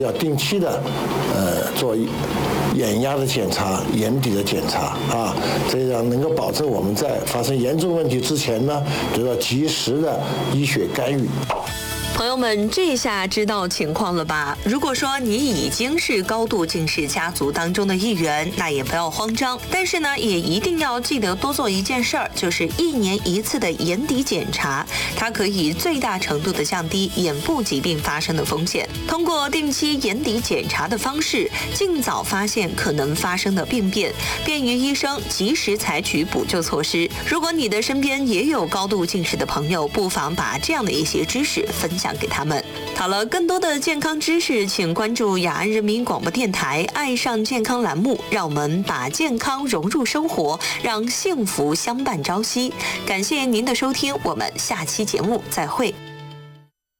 要定期的做眼压的检查、眼底的检查啊，这样能够保证我们在发生严重问题之前呢，得到及时的医学干预。 朋友们，这下知道情况了吧？如果说你已经是高度近视家族当中的一员，那也不要慌张。但是呢，也一定要记得多做一件事儿，就是1年1次的眼底检查，它可以最大程度的降低眼部疾病发生的风险。通过定期眼底检查的方式，尽早发现可能发生的病变，便于医生及时采取补救措施。如果你的身边也有高度近视的朋友，不妨把这样的一些知识分享给他们。好了，更多的健康知识，请关注雅安人民广播电台爱上健康栏目，让我们把健康融入生活，让幸福相伴朝夕。感谢您的收听，我们下期节目再会。